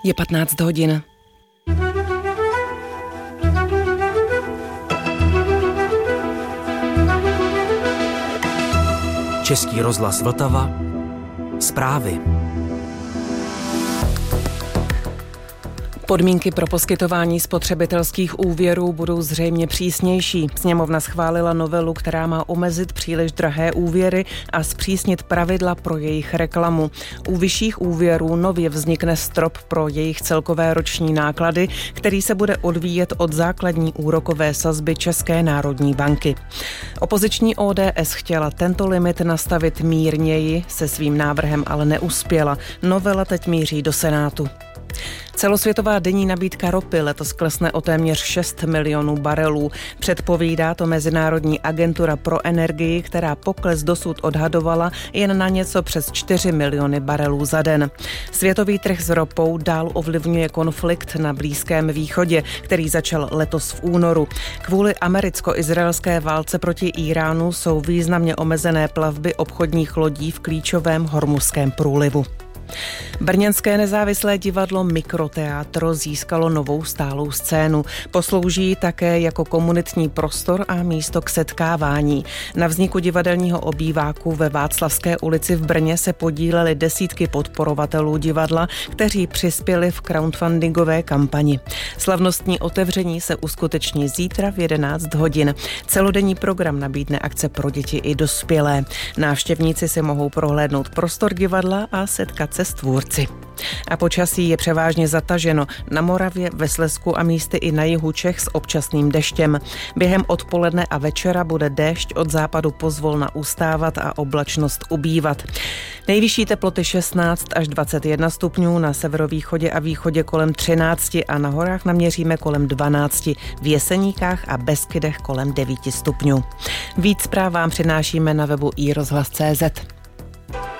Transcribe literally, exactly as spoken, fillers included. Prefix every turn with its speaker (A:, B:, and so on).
A: Je patnáct hodin.
B: Český rozhlas Vltava. Zprávy.
A: Podmínky pro poskytování spotřebitelských úvěrů budou zřejmě přísnější. Sněmovna schválila novelu, která má omezit příliš drahé úvěry a zpřísnit pravidla pro jejich reklamu. U vyšších úvěrů nově vznikne strop pro jejich celkové roční náklady, který se bude odvíjet od základní úrokové sazby České národní banky. Opoziční O D S chtěla tento limit nastavit mírněji, se svým návrhem ale neuspěla. Novela teď míří do Senátu. Celosvětová denní nabídka ropy letos klesne o téměř šest milionů barelů. Předpovídá to Mezinárodní agentura pro energii, která pokles dosud odhadovala jen na něco přes čtyři miliony barelů za den. Světový trh s ropou dál ovlivňuje konflikt na Blízkém východě, který začal letos v únoru. Kvůli americko-izraelské válce proti Íránu jsou významně omezené plavby obchodních lodí v klíčovém Hormuzském průlivu. Brněnské nezávislé divadlo Mikroteátro získalo novou stálou scénu. Poslouží také jako komunitní prostor a místo k setkávání. Na vzniku divadelního obýváku ve Václavské ulici v Brně se podílely desítky podporovatelů divadla, kteří přispěli v crowdfundingové kampani. Slavnostní otevření se uskuteční zítra v jedenáct hodin. Celodenní program nabídne akce pro děti i dospělé. Návštěvníci si mohou prohlédnout prostor divadla a setkat se s tvůrci. A počasí je převážně zataženo na Moravě, ve Slezsku a místy i na jihu Čech s občasným deštěm. Během odpoledne a večera bude déšť od západu pozvolna ustávat a oblačnost ubývat. Nejvyšší teploty šestnáct až dvacet jedna stupňů, na severovýchodě a východě kolem třináct a na horách naměříme kolem dvanáct, v Jeseníkách a Beskydech kolem devět stupňů. Víc zpráv vám přinášíme na webu i rozhlas tečka cé zet.